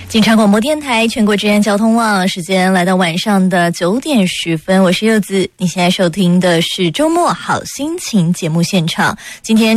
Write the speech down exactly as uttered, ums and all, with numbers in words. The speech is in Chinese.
警察广播电台全国治安交通网，时间来到晚上的九点十分，我是柚子。你现在收听的是周末好心情节目现场，今天